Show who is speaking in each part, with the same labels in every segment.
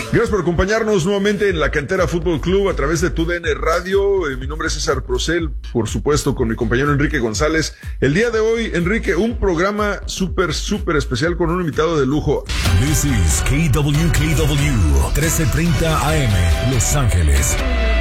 Speaker 1: Gracias por acompañarnos nuevamente en la Cantera Fútbol Club a través de TUDN Radio. Mi nombre es César Procel, por supuesto, con mi compañero Enrique González. El día de hoy, Enrique, un programa súper especial con un invitado de lujo.
Speaker 2: This is KWKW 1330 AM, Los Ángeles.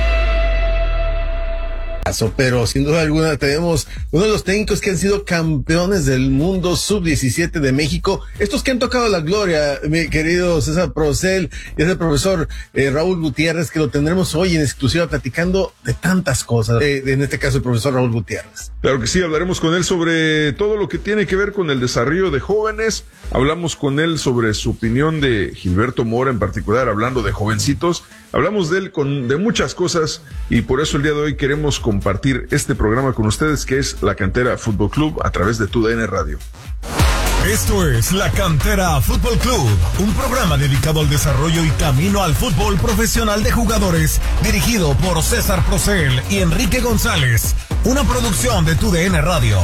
Speaker 3: Pero sin duda alguna tenemos uno de los técnicos que han sido campeones del mundo sub-17 de México, estos que han tocado la gloria, mi querido César Procel, y es el profesor Raúl Gutiérrez, que lo tendremos hoy en exclusiva platicando de tantas cosas, en este caso el profesor Raúl Gutiérrez.
Speaker 1: Claro que sí, hablaremos con él sobre todo lo que tiene que ver con el desarrollo de jóvenes, hablamos con él sobre su opinión de Gilberto Mora en particular, hablando de jovencitos, hablamos de él de muchas cosas, y por eso el día de hoy queremos compartir este programa con ustedes, que es La Cantera Fútbol Club a través de TUDN Radio.
Speaker 2: Esto es La Cantera Fútbol Club, un programa dedicado al desarrollo y camino al fútbol profesional de jugadores, dirigido por César Procel y Enrique González, una producción de TUDN Radio.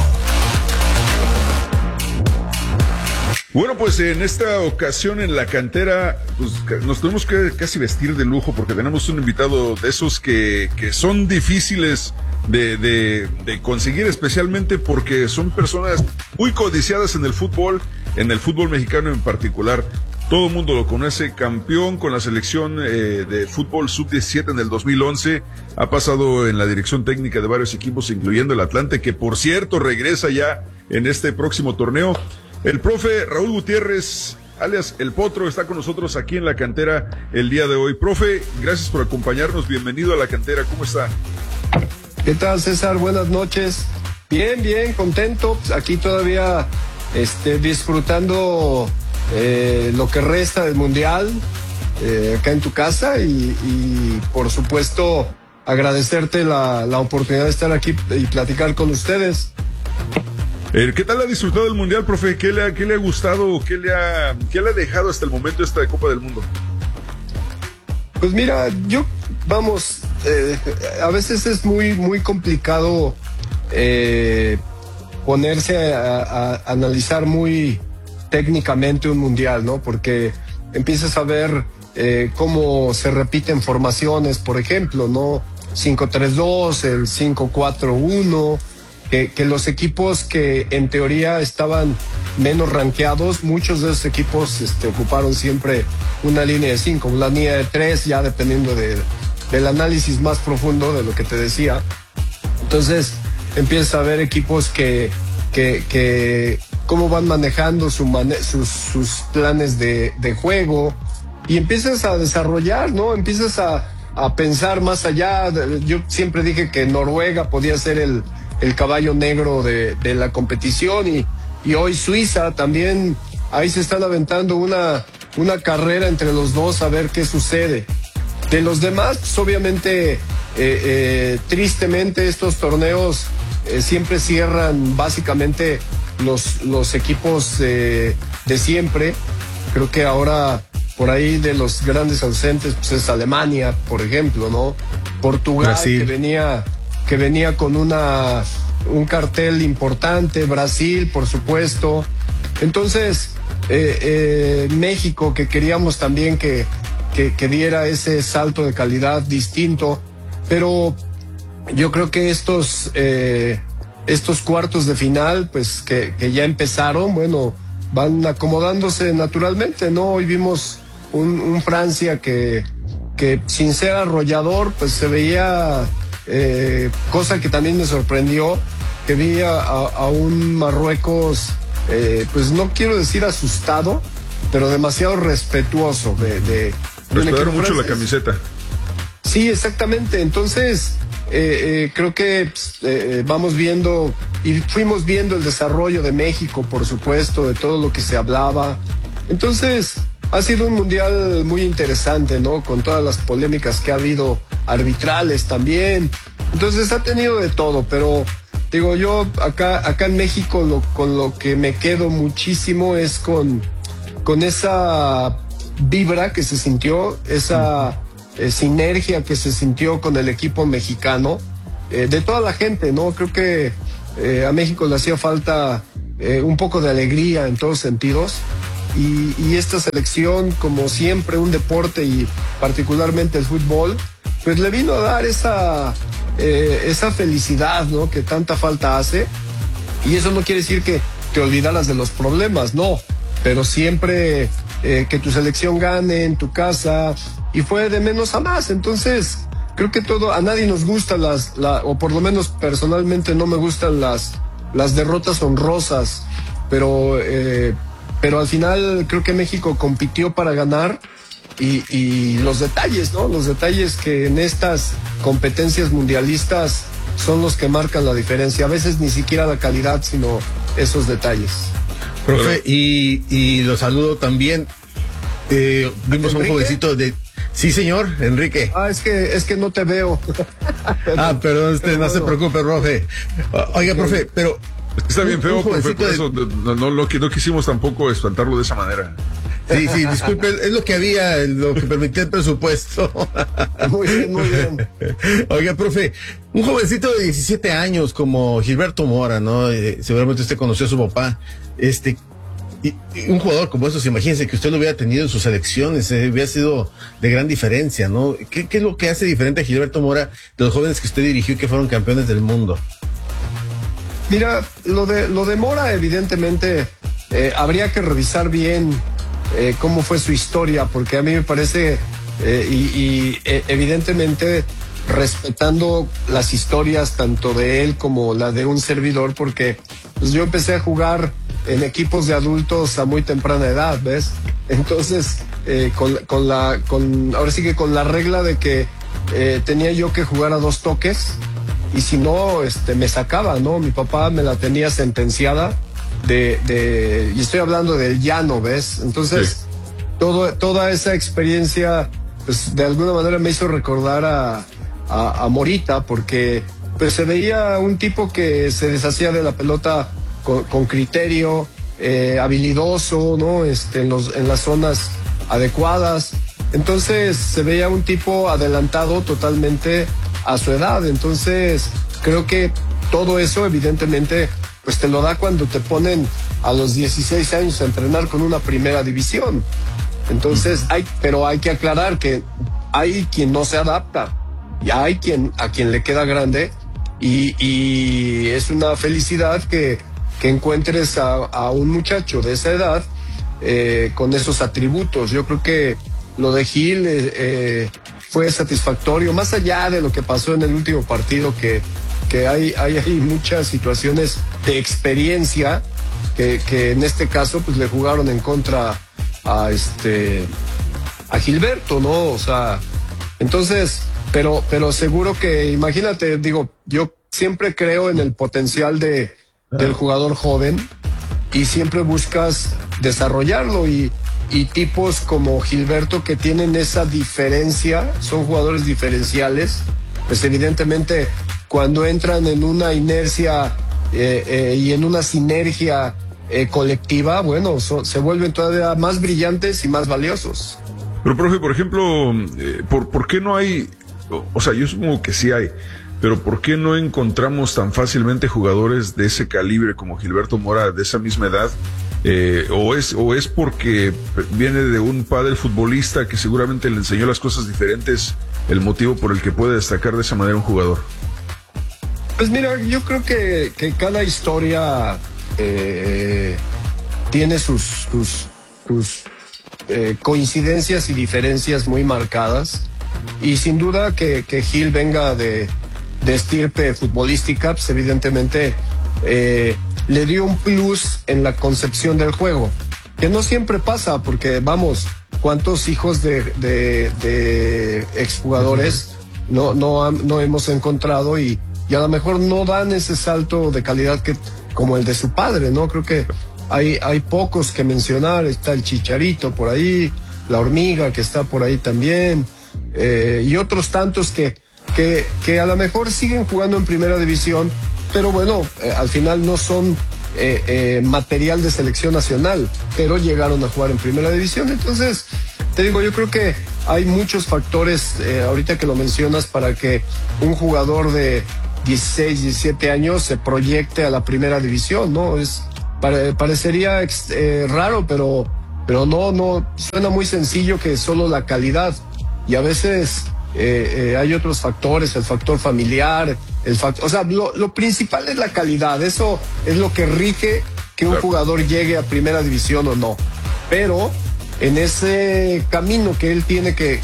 Speaker 1: Bueno, pues en esta ocasión en La Cantera, pues nos tenemos que casi vestir de lujo porque tenemos un invitado de esos que son difíciles de conseguir, especialmente porque son personas muy codiciadas en el fútbol mexicano en particular. Todo el mundo lo conoce, campeón con la selección de fútbol sub-17 en el 2011, ha pasado en la dirección técnica de varios equipos, incluyendo el Atlante, que por cierto regresa ya en este próximo torneo. El profe Raúl Gutiérrez, alias El Potro, está con nosotros aquí en La Cantera el día de hoy. Profe, gracias por acompañarnos, bienvenido a La Cantera, ¿cómo está?
Speaker 4: ¿Qué tal, César? Buenas noches. Bien, contento. Aquí todavía disfrutando lo que resta del Mundial acá en tu casa y por supuesto agradecerte la oportunidad de estar aquí y platicar con ustedes.
Speaker 1: ¿Qué tal ha disfrutado del Mundial, profe? ¿Qué le ha gustado? ¿Qué le ha dejado hasta el momento esta Copa del Mundo?
Speaker 4: Pues mira, a veces es muy complicado ponerse a analizar muy técnicamente un Mundial, ¿no? Porque empiezas a ver cómo se repiten formaciones, por ejemplo, ¿no? 5-3-2, el 5-4-1... Que los equipos que en teoría estaban menos rankeados, muchos de esos equipos ocuparon siempre una línea de 5, una línea de 3, ya dependiendo del análisis más profundo de lo que te decía. Entonces empiezas a ver equipos que cómo van manejando sus planes de juego, y empiezas a desarrollar, ¿no? Empiezas a pensar más allá. Yo siempre dije que Noruega podía ser el caballo negro de la competición, y hoy Suiza también, ahí se están aventando una carrera entre los dos a ver qué sucede. De los demás, pues obviamente, tristemente estos torneos siempre cierran básicamente los equipos de siempre. Creo que ahora por ahí de los grandes ausentes pues es Alemania, por ejemplo, ¿no? Portugal, Brasil, que venía con un cartel importante, Brasil, por supuesto. Entonces, México, que queríamos también que diera ese salto de calidad distinto, pero yo creo que estos cuartos de final, pues que ya empezaron, bueno, van acomodándose naturalmente, ¿no? Hoy vimos un Francia que sin ser arrollador, pues se veía... cosa que también me sorprendió, que vi a un Marruecos, pues no quiero decir asustado, pero demasiado respetuoso
Speaker 1: respetaron mucho la camiseta.
Speaker 4: Sí, exactamente. Entonces creo que vamos viendo y fuimos viendo el desarrollo de México, por supuesto, de todo lo que se hablaba. Entonces ha sido un mundial muy interesante, ¿no? Con todas las polémicas que ha habido, arbitrales también. Entonces ha tenido de todo, pero digo yo, acá en México con lo que me quedo muchísimo es con esa vibra que se sintió, esa sinergia que se sintió con el equipo mexicano, de toda la gente, ¿no? Creo que a México le hacía falta un poco de alegría en todos sentidos. y esta selección, como siempre, un deporte y particularmente el fútbol, pues le vino a dar esa felicidad, ¿no? Que tanta falta hace. Y eso no quiere decir que te olvidaras de los problemas, no, pero siempre que tu selección gane en tu casa, y fue de menos a más. Entonces creo que a nadie nos gusta o por lo menos personalmente no me gustan las derrotas honrosas, pero al final creo que México compitió para ganar. Y los detalles, ¿no? Los detalles que en estas competencias mundialistas son los que marcan la diferencia. A veces ni siquiera la calidad, sino esos detalles.
Speaker 3: Profe, y lo saludo también. Vimos a un jovencito de... Sí, señor, Enrique.
Speaker 4: Es que no te veo.
Speaker 3: Perdón, no se preocupe, profe. Oiga, profe, pero...
Speaker 1: Está bien feo, profe, por eso no quisimos tampoco espantarlo de esa manera.
Speaker 3: Sí, disculpe, es lo que había, lo que permitía el presupuesto.
Speaker 4: Muy bien.
Speaker 3: Oiga, profe, un jovencito de 17 años como Gilberto Mora, ¿no? Seguramente usted conoció a su papá. Y un jugador como esos, imagínense que usted lo hubiera tenido en sus selecciones, hubiera sido de gran diferencia, ¿no? ¿Qué es lo que hace diferente a Gilberto Mora de los jóvenes que usted dirigió y que fueron campeones del mundo?
Speaker 4: Mira, lo de Mora, evidentemente, habría que revisar bien cómo fue su historia, porque a mí me parece, evidentemente, respetando las historias tanto de él como la de un servidor, porque pues, yo empecé a jugar en equipos de adultos a muy temprana edad, ¿ves? Entonces, ahora sí que con la regla de que tenía yo que jugar a 2 toques, y si no, me sacaba, ¿no? Mi papá me la tenía sentenciada y estoy hablando del llano, ¿ves? Entonces, sí. Toda esa experiencia, pues, de alguna manera me hizo recordar a Morita, porque pues se veía un tipo que se deshacía de la pelota con criterio, habilidoso, ¿no? En las zonas adecuadas. Entonces se veía un tipo adelantado totalmente a su edad. Entonces creo que todo eso evidentemente pues te lo da cuando te ponen a los 16 años a entrenar con una primera división. Entonces pero hay que aclarar que hay quien no se adapta y hay a quien le queda grande, y es una felicidad que encuentres a un muchacho de esa edad con esos atributos. Yo creo que lo de Gil fue satisfactorio, más allá de lo que pasó en el último partido, que hay muchas situaciones de experiencia que en este caso pues le jugaron en contra a Gilberto, ¿no? O sea, entonces, pero seguro que, imagínate, digo, yo siempre creo en el potencial del jugador joven y siempre buscas desarrollarlo, y tipos como Gilberto que tienen esa diferencia, son jugadores diferenciales, pues evidentemente cuando entran en una inercia y en una sinergia colectiva, bueno, se vuelven todavía más brillantes y más valiosos.
Speaker 1: Pero, profe, por ejemplo, ¿por qué no hay, o sea, yo supongo que sí hay, pero ¿por qué no encontramos tan fácilmente jugadores de ese calibre como Gilberto Mora, de esa misma edad? ¿O es porque viene de un padre futbolista que seguramente le enseñó las cosas diferentes, el motivo por el que puede destacar de esa manera un jugador?
Speaker 4: Pues mira, yo creo que cada historia tiene sus coincidencias y diferencias muy marcadas, y sin duda que Gil venga de estirpe futbolística, pues evidentemente le dio un plus en la concepción del juego, que no siempre pasa, porque vamos, ¿cuántos hijos de exjugadores no hemos encontrado y a lo mejor no dan ese salto de calidad como el de su padre, ¿no? Creo que hay pocos que mencionar. Está el Chicharito por ahí, la Hormiga que está por ahí también, y otros tantos que a lo mejor siguen jugando en primera división, pero bueno, al final no son material de selección nacional, pero llegaron a jugar en primera división. Entonces, te digo, yo creo que hay muchos factores, ahorita que lo mencionas, para que un jugador de 16, 17 años se proyecte a la primera división, ¿no? Parecería raro, pero pero no, suena muy sencillo que solo la calidad, y a veces hay otros factores, el factor familiar, o sea, lo principal es la calidad, eso es lo que rige que un jugador llegue a primera división o no, pero en ese camino que él tiene que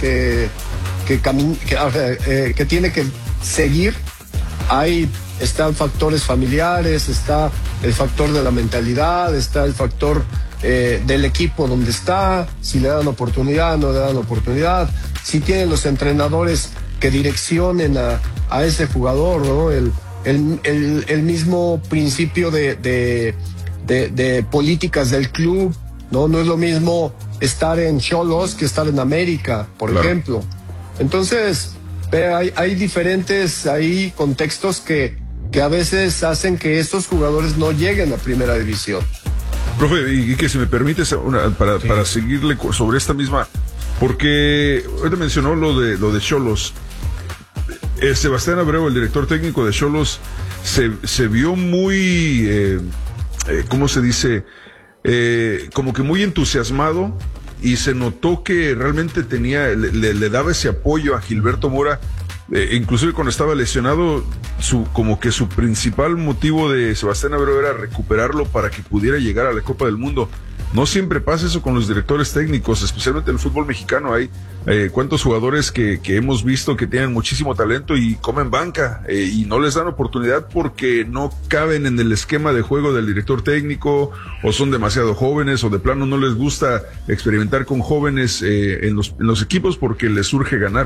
Speaker 4: tiene que seguir, están factores familiares, está el factor de la mentalidad, está el factor del equipo donde está, si le dan oportunidad, no le dan oportunidad, si tienen los entrenadores que direccionen a ese jugador, ¿no? El mismo principio de políticas del club, ¿no? No es lo mismo estar en Xolos que estar en América, por ejemplo. Entonces, hay diferentes contextos que a veces hacen que estos jugadores no lleguen a primera división.
Speaker 1: Profe, y que si me permites para seguirle sobre esta misma, porque ahorita mencionó lo de Xolos. Sebastián Abreu, el director técnico de Xolos, se vio muy, ¿cómo se dice? Como que muy entusiasmado, y se notó que realmente le daba ese apoyo a Gilberto Mora, inclusive cuando estaba lesionado, como que su principal motivo de Sebastián Abreu era recuperarlo para que pudiera llegar a la Copa del Mundo. No siempre pasa eso con los directores técnicos, especialmente en el fútbol mexicano. Hay cuántos jugadores que hemos visto que tienen muchísimo talento y comen banca, y no les dan oportunidad porque no caben en el esquema de juego del director técnico, o son demasiado jóvenes, o de plano no les gusta experimentar con jóvenes en los equipos porque les surge ganar.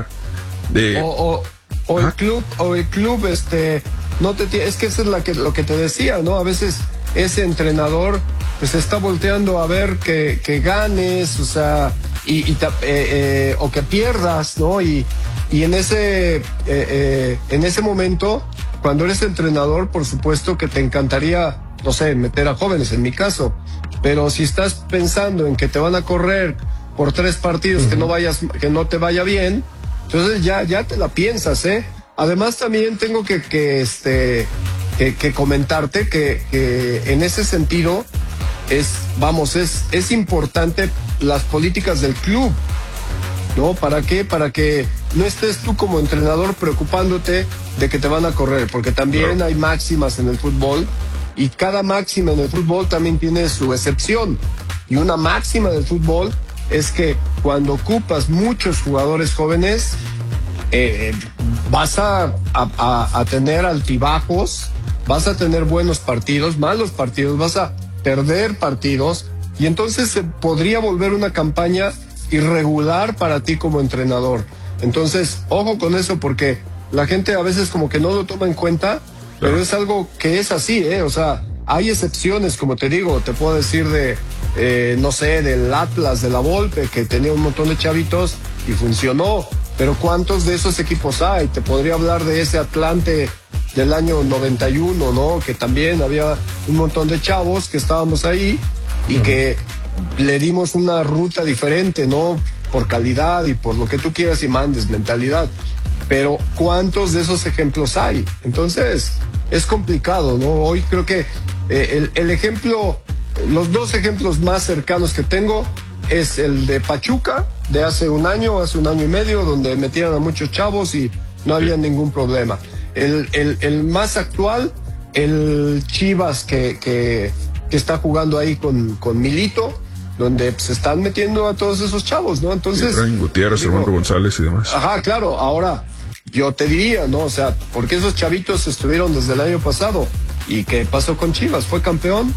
Speaker 1: El club no es que eso es lo que te decía, ¿no? A veces ese entrenador pues está volteando a ver que ganes, o sea, o que pierdas, ¿no? Y en ese momento, cuando eres entrenador, por supuesto que te encantaría, no sé, meter a jóvenes, en mi caso, pero si estás pensando en que te van a correr por 3 partidos, que no te vaya bien, entonces ya te la piensas, ¿eh? Además también tengo que comentarte que en ese sentido es importante las políticas del club, ¿no? ¿Para qué? Para que no estés tú como entrenador preocupándote de que te van a correr, porque también hay máximas en el fútbol, y cada máxima en el fútbol también tiene su excepción, y una máxima del fútbol es que cuando ocupas muchos jugadores jóvenes, vas a tener altibajos, vas a tener buenos partidos, malos partidos, vas a perder partidos, y entonces se podría volver una campaña irregular para ti como entrenador. Entonces, ojo con eso, porque la gente a veces como que no lo toma en cuenta, pero es algo que es así, o sea, hay excepciones, como te digo, te puedo decir no sé, del Atlas, de la Volpe, que tenía un montón de chavitos y funcionó, pero ¿cuántos de esos equipos hay? Te podría hablar de ese Atlante del año 91, ¿no? Que también había un montón de chavos que estábamos ahí y que le dimos una ruta diferente, ¿no? Por calidad y por lo que tú quieras y mandes, mentalidad. Pero ¿cuántos de esos ejemplos hay? Entonces, es complicado, ¿no? Hoy creo que el ejemplo, los 2 ejemplos más cercanos que tengo es el de Pachuca, de hace un año y medio, donde metieron a muchos chavos y no había ningún problema. El más actual, el Chivas que está jugando ahí con Milito, donde se están metiendo a todos esos chavos, ¿no? Entonces, Gutiérrez, Armando González y demás.
Speaker 4: Ajá, claro. Ahora, yo te diría, ¿no? O sea, porque esos chavitos estuvieron desde el año pasado. ¿Y qué pasó con Chivas? ¿Fue campeón?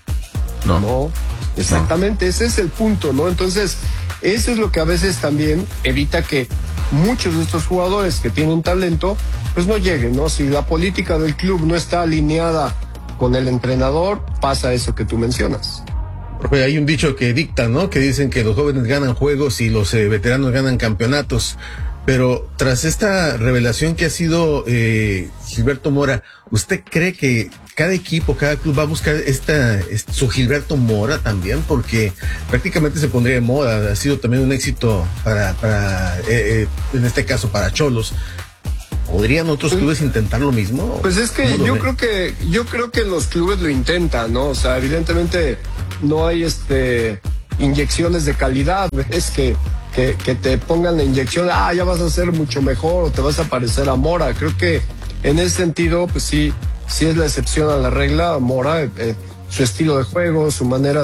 Speaker 4: No. Exactamente, ese es el punto, ¿no? Entonces, eso es lo que a veces también evita que muchos de estos jugadores que tienen talento, pues no lleguen, ¿no? Si la política del club no está alineada con el entrenador, pasa eso que tú mencionas.
Speaker 3: Hay un dicho que dicta, ¿no? Que dicen que los jóvenes ganan juegos y los veteranos ganan campeonatos. Pero tras esta revelación que ha sido Gilberto Mora, ¿usted cree que cada equipo, cada club va a buscar su Gilberto Mora también? Porque prácticamente se pondría de moda. Ha sido también un éxito para en este caso, para Xolos. ¿Podrían otros clubes intentar lo mismo?
Speaker 4: Pues es que yo creo que los clubes lo intentan, ¿no? O sea, evidentemente no hay inyecciones de calidad, es que te pongan la inyección, ya vas a ser mucho mejor o te vas a parecer a Mora. Creo que en ese sentido, pues sí es la excepción a la regla. Mora, su estilo de juego, su manera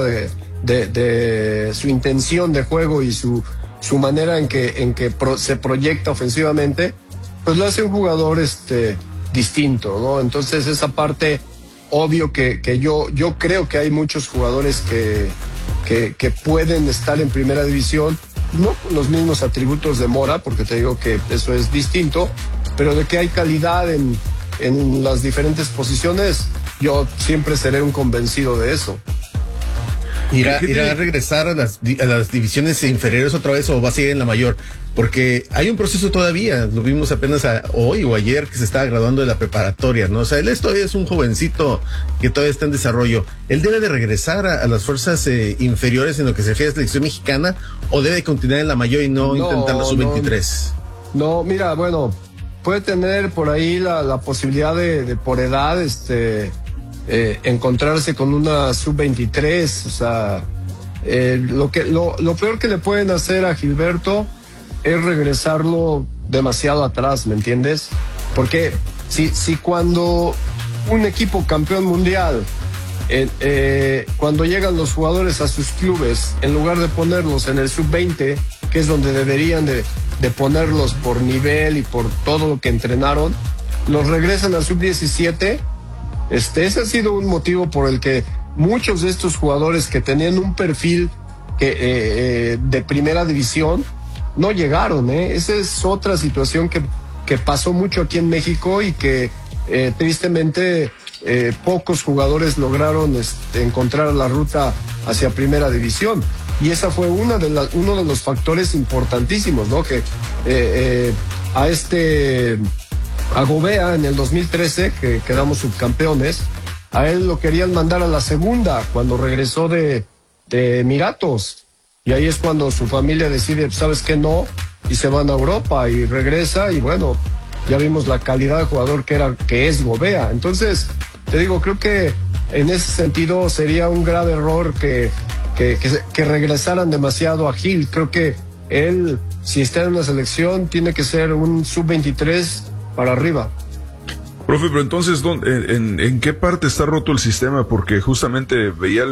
Speaker 4: de su intención de juego y su manera en que se proyecta ofensivamente, pues lo hace un jugador distinto, ¿no? Entonces esa parte, obvio que yo creo que hay muchos jugadores que pueden estar en primera división, no con los mismos atributos de Mora, porque te digo que eso es distinto, pero de que hay calidad en las diferentes posiciones, yo siempre seré un convencido de eso.
Speaker 3: ¿Irá a regresar a las divisiones inferiores otra vez o va a seguir en la mayor? Porque hay un proceso todavía, lo vimos apenas hoy o ayer que se estaba graduando de la preparatoria, ¿no? O sea, él todavía es un jovencito que todavía está en desarrollo. ¿Él debe de regresar a las fuerzas inferiores en lo que se refiere a la selección mexicana o debe continuar en la mayor y no intentar la sub-23?
Speaker 4: No, mira, bueno, puede tener por ahí la posibilidad de por edad, encontrarse con una sub-23, o sea, lo peor que le pueden hacer a Gilberto es regresarlo demasiado atrás, ¿me entiendes? Porque si cuando un equipo campeón mundial, cuando llegan los jugadores a sus clubes, en lugar de ponerlos en el sub-20, que es donde deberían de ponerlos por nivel y por todo lo que entrenaron, los regresan al sub-17, ese ha sido un motivo por el que muchos de estos jugadores que tenían un perfil de primera división no llegaron, Esa es otra situación que pasó mucho aquí en México y que tristemente pocos jugadores lograron encontrar la ruta hacia primera división. Y esa fue uno de los factores importantísimos, ¿no? Que a Gobea en el 2013, que quedamos subcampeones, a él lo querían mandar a la segunda cuando regresó de Emiratos. Y ahí es cuando su familia decide, ¿sabes qué? No, y se van a Europa y regresa y bueno, ya vimos la calidad de jugador que es Gobea. Entonces, te digo, creo que en ese sentido sería un grave error que regresaran demasiado a Gil. Creo que él, si está en una selección, tiene que ser un sub-23 para arriba.
Speaker 1: Profe, pero entonces, ¿en qué parte está roto el sistema? Porque justamente veía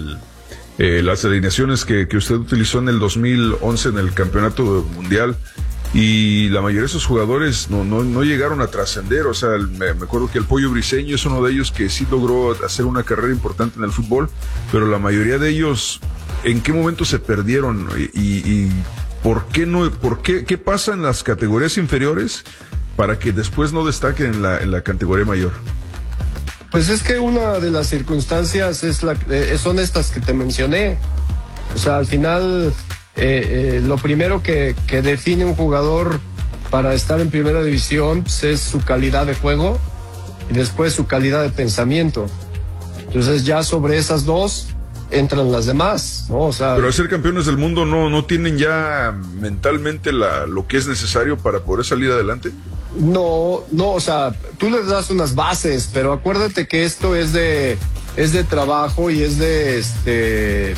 Speaker 1: las alineaciones que usted utilizó en el 2011 en el campeonato mundial y la mayoría de esos jugadores no llegaron a trascender. O sea, me acuerdo que el Pollo Briseño es uno de ellos que sí logró hacer una carrera importante en el fútbol, pero la mayoría de ellos, ¿en qué momento se perdieron? Y ¿por qué no? ¿Qué pasa en las categorías inferiores para que después no destaquen en la categoría mayor?
Speaker 4: Pues es que una de las circunstancias son estas que te mencioné. O sea, al final, lo primero que define un jugador para estar en primera división pues, es su calidad de juego y después su calidad de pensamiento. Entonces ya sobre esas dos entran las demás, ¿no? O sea,
Speaker 1: pero al ser campeones del mundo no tienen ya mentalmente lo que es necesario para poder salir adelante.
Speaker 4: No, o sea, tú les das unas bases, pero acuérdate que esto es de trabajo y es de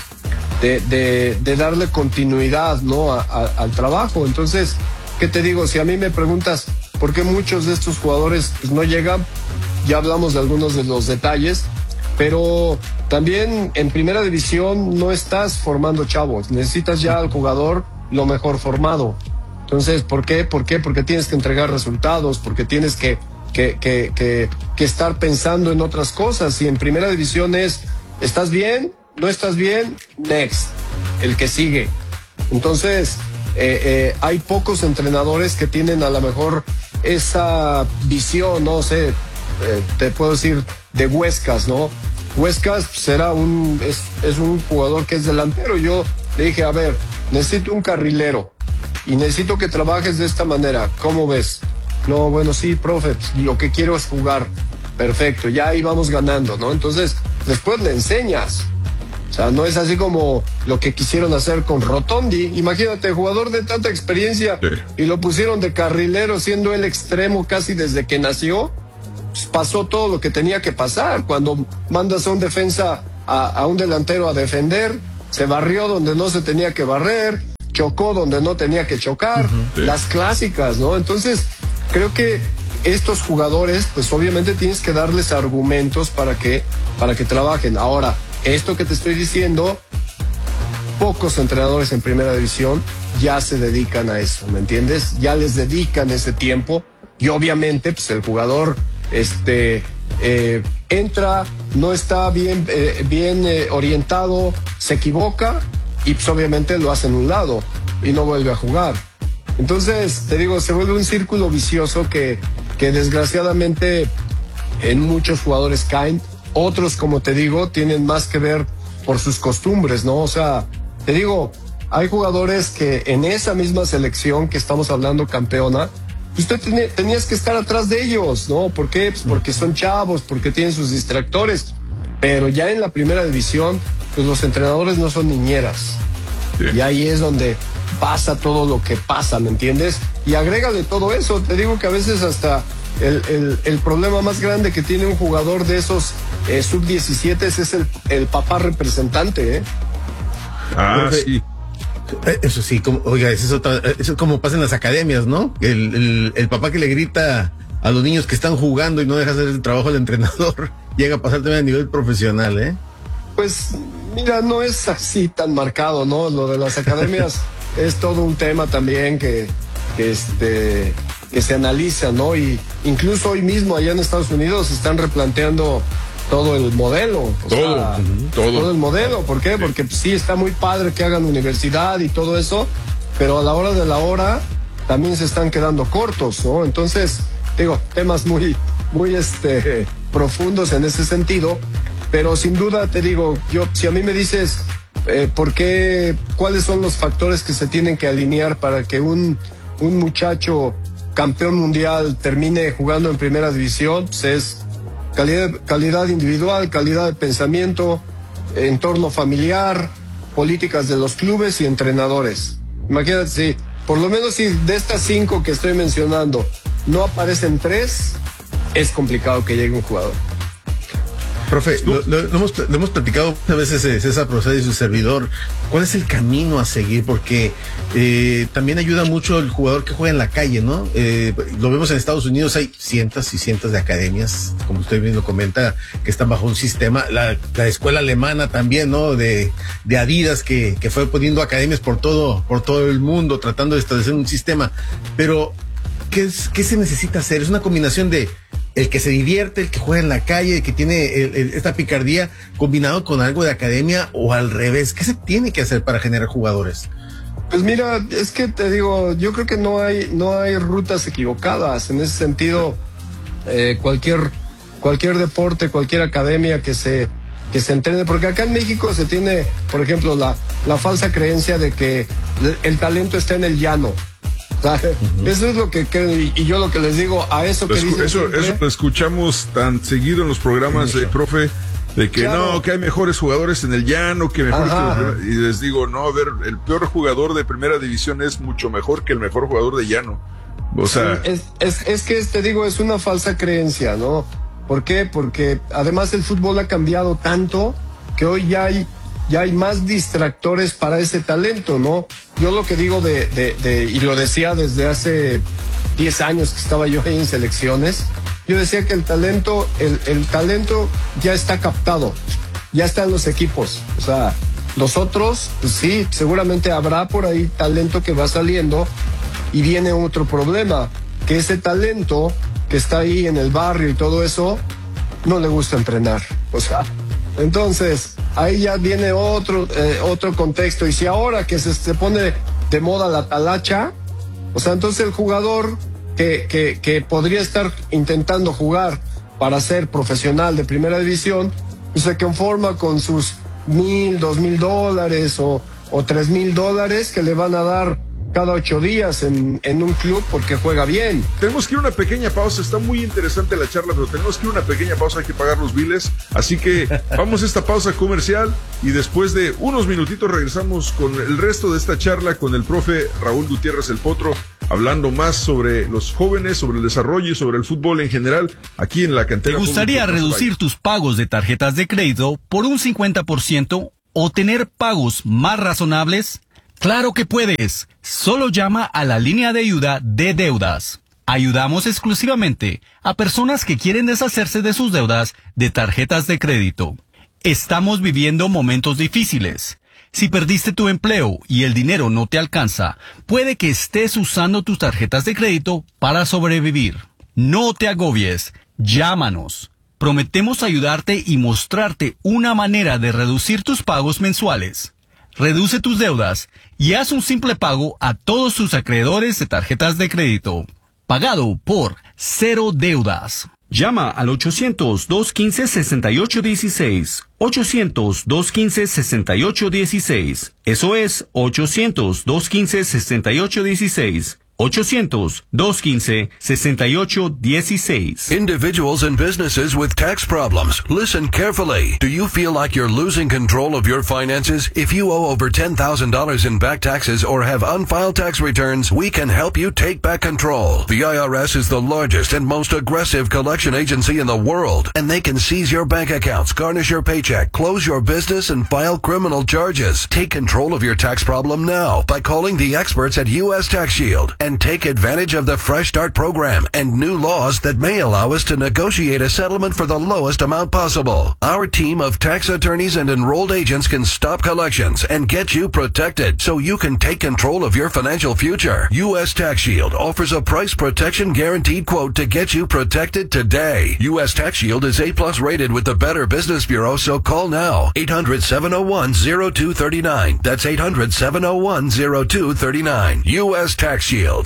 Speaker 4: darle continuidad, ¿no? al trabajo. Entonces, ¿qué te digo? Si a mí me preguntas por qué muchos de estos jugadores pues, no llegan, ya hablamos de algunos de los detalles, pero también en primera división no estás formando chavos, necesitas ya al jugador lo mejor formado. Entonces, ¿por qué? Porque tienes que entregar resultados, porque tienes que estar pensando en otras cosas. Y en primera división ¿estás bien? ¿No estás bien? Next, el que sigue. Entonces, hay pocos entrenadores que tienen a lo mejor esa visión, no sé, te puedo decir, de Huescas, ¿no? Huescas será es un jugador que es delantero. Yo le dije, a ver, necesito un carrilero. Y necesito que trabajes de esta manera. ¿Cómo ves? No, bueno, sí, profe, lo que quiero es jugar. Perfecto, ya ahí vamos ganando, ¿no? Entonces, después le enseñas. O sea, no es así como lo que quisieron hacer con Rotondi. Imagínate, jugador de tanta experiencia, sí, y lo pusieron de carrilero, siendo el extremo casi desde que nació. Pues pasó todo lo que tenía que pasar. Cuando mandas a un defensa, a un delantero a defender, se barrió donde no se tenía que barrer, chocó donde no tenía que chocar, las clásicas, ¿no? Entonces, creo que estos jugadores, pues obviamente tienes que darles argumentos para que trabajen. Ahora, esto que te estoy diciendo, pocos entrenadores en primera división ya se dedican a eso, ¿me entiendes? Ya les dedican ese tiempo y obviamente, pues el jugador, entra, no está bien orientado, se equivoca y pues obviamente lo hace en un lado y no vuelve a jugar. Entonces, te digo, se vuelve un círculo vicioso que desgraciadamente en muchos jugadores caen. Otros, como te digo, tienen más que ver por sus costumbres, ¿no? O sea, te digo, hay jugadores que en esa misma selección que estamos hablando campeona, usted tenías que estar atrás de ellos, ¿no? ¿Por qué? Pues porque son chavos, porque tienen sus distractores. Pero ya en la primera división, pues los entrenadores no son niñeras. Sí. Y ahí es donde pasa todo lo que pasa, ¿me entiendes? Y agrégale todo eso. Te digo que a veces hasta el problema más grande que tiene un jugador de esos sub-17 es el papá representante, ¿eh?
Speaker 1: Sí.
Speaker 3: Eso sí, eso es como pasa en las academias, ¿no? El papá que le grita a los niños que están jugando y no deja hacer el trabajo del entrenador, llega a pasar también a nivel profesional, ¿eh?
Speaker 4: Pues, mira, no es así tan marcado, ¿no? Lo de las academias es todo un tema también que se analiza, ¿no? Y incluso hoy mismo allá en Estados Unidos están replanteando todo el modelo. Todo el modelo. ¿Por qué? Porque sí está muy padre que hagan universidad y todo eso, pero a la hora de la hora también se están quedando cortos, ¿no? Entonces, digo, temas muy profundos en ese sentido, pero sin duda te digo, si a mí me dices cuáles son los factores que se tienen que alinear para que un muchacho campeón mundial termine jugando en primera división, pues es calidad individual, calidad de pensamiento, entorno familiar, políticas de los clubes y entrenadores. Imagínate, si por lo menos si de estas 5 que estoy mencionando no aparecen 3, es complicado que llegue un jugador.
Speaker 3: Profe, lo hemos platicado muchas veces, César Procel y su servidor. ¿Cuál es el camino a seguir? Porque también ayuda mucho el jugador que juega en la calle, ¿no? Lo vemos en Estados Unidos, hay cientos y cientos de academias, como usted bien lo comenta, que están bajo un sistema. La escuela alemana también, ¿no? De Adidas, que fue poniendo academias por todo el mundo, tratando de establecer un sistema. Pero, ¿qué se necesita hacer? Es una combinación de el que se divierte, el que juega en la calle, el que tiene esta picardía combinado con algo de academia, o al revés. ¿Qué se tiene que hacer para generar jugadores?
Speaker 4: Pues mira, es que te digo, yo creo que no hay rutas equivocadas. En ese sentido, cualquier deporte, cualquier academia que se entrene, porque acá en México se tiene, por ejemplo, la falsa creencia de que el talento está en el llano. Eso es lo que y yo lo que les digo a eso que dicen
Speaker 1: eso lo escuchamos tan seguido en los programas, profe, de que claro, no, que hay mejores jugadores en el llano, que mejores y les digo, no, a ver, el peor jugador de primera división es mucho mejor que el mejor jugador de llano. O sea,
Speaker 4: es que te digo, es una falsa creencia, ¿no? ¿Por qué? Porque además el fútbol ha cambiado tanto que hoy ya hay más distractores para ese talento, ¿no? Yo lo que digo y lo decía desde hace 10 años que estaba yo ahí en selecciones, yo decía que el talento ya está captado, ya está en los equipos. O sea, los otros, pues sí, seguramente habrá por ahí talento que va saliendo y viene otro problema, que ese talento que está ahí en el barrio y todo eso, no le gusta entrenar. O sea, entonces ahí ya viene otro contexto. Y si ahora que se pone de moda la talacha, o sea, entonces el jugador que podría estar intentando jugar para ser profesional de primera división, pues se conforma con sus $1,000, $2,000 o $3,000 que le van a dar cada 8 días en un club porque juega bien.
Speaker 1: Tenemos que ir a una pequeña pausa, está muy interesante la charla, pero tenemos que ir a una pequeña pausa, hay que pagar los biles, así que vamos a esta pausa comercial y después de unos minutitos regresamos con el resto de esta charla con el profe Raúl Gutiérrez el Potro, hablando más sobre los jóvenes, sobre el desarrollo y sobre el fútbol en general aquí en la cantera.
Speaker 5: ¿Te gustaría reducir tus pagos de tarjetas de crédito por un 50% o tener pagos más razonables? ¡Claro que puedes! Solo llama a la línea de ayuda de deudas. Ayudamos exclusivamente a personas que quieren deshacerse de sus deudas de tarjetas de crédito. Estamos viviendo momentos difíciles. Si perdiste tu empleo y el dinero no te alcanza, puede que estés usando tus tarjetas de crédito para sobrevivir. No te agobies. Llámanos. Prometemos ayudarte y mostrarte una manera de reducir tus pagos mensuales. Reduce tus deudas y haz un simple pago a todos tus acreedores de tarjetas de crédito. Pagado por Cero Deudas. Llama al 800-215-6816. 800-215-6816. Eso es 800-215-6816. 800-215-6816.
Speaker 6: Individuals and businesses with tax problems. Listen carefully. Do you feel like you're losing control of your finances? If you owe over $10,000 in back taxes or have unfiled tax returns, we can help you take back control. The IRS is the largest and most aggressive collection agency in the world, and they can seize your bank accounts, garnish your paycheck, close your business, and file criminal charges. Take control of your tax problem now by calling the experts at U.S. Tax Shield and take advantage of the Fresh Start program and new laws that may allow us to negotiate a settlement for the lowest amount possible. Our team of tax attorneys and enrolled agents can stop collections and get you protected so you can take control of your financial future. U.S. Tax Shield offers a price protection guaranteed quote to get you protected today. U.S. Tax Shield is A+ rated with the Better Business Bureau, so call now. 800-701-0239. That's 800-701-0239. U.S. Tax Shield.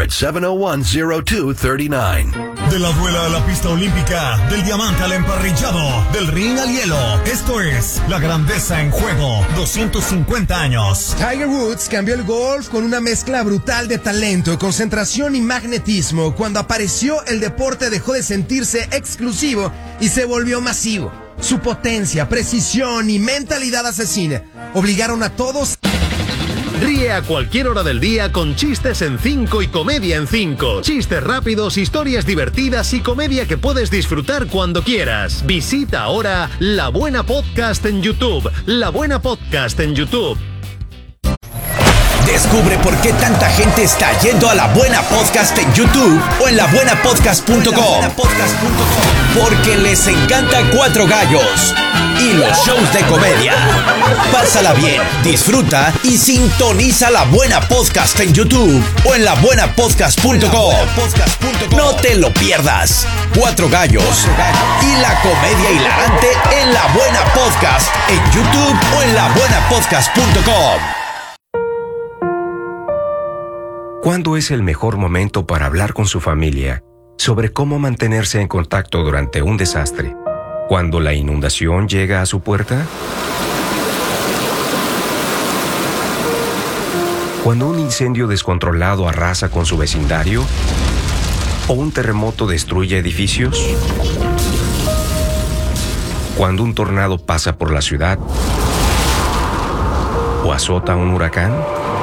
Speaker 6: 800-701-0239.
Speaker 2: De la duela a la pista olímpica, del diamante al emparrillado, del ring al hielo. Esto es La Grandeza en Juego. 250 años.
Speaker 7: Tiger Woods cambió el golf con una mezcla brutal de talento, concentración y magnetismo. Cuando apareció, el deporte dejó de sentirse exclusivo y se volvió masivo. Su potencia, precisión y mentalidad asesina obligaron a todos.
Speaker 8: Ríe a cualquier hora del día con Chistes en 5 y Comedia en 5. Chistes rápidos, historias divertidas y comedia que puedes disfrutar cuando quieras. Visita ahora La Buena Podcast en YouTube. La Buena Podcast en YouTube.
Speaker 9: Descubre por qué tanta gente está yendo a La Buena Podcast en YouTube o en labuenapodcast.com. Porque les encanta Cuatro Gallos y los shows de comedia. Pásala bien, disfruta y sintoniza La Buena Podcast en YouTube o en labuenapodcast.com. No te lo pierdas. Cuatro Gallos y la comedia hilarante en La Buena Podcast en YouTube o en labuenapodcast.com.
Speaker 10: ¿Cuándo es el mejor momento para hablar con su familia sobre cómo mantenerse en contacto durante un desastre? ¿Cuando la inundación llega a su puerta? ¿Cuando un incendio descontrolado arrasa con su vecindario? ¿O un terremoto destruye edificios? ¿Cuando un tornado pasa por la ciudad? ¿O azota un huracán?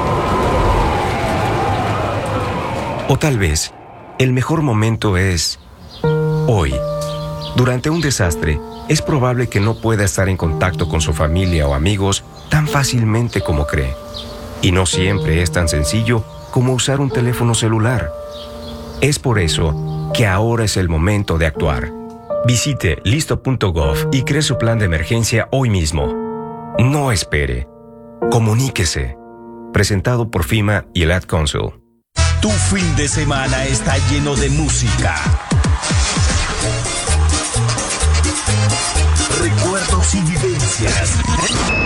Speaker 10: O tal vez, el mejor momento es hoy. Durante un desastre, es probable que no pueda estar en contacto con su familia o amigos tan fácilmente como cree. Y no siempre es tan sencillo como usar un teléfono celular. Es por eso que ahora es el momento de actuar. Visite listo.gov y cree su plan de emergencia hoy mismo. No espere. Comuníquese. Presentado por FEMA y el Ad Council.
Speaker 11: Tu fin de semana está lleno de música,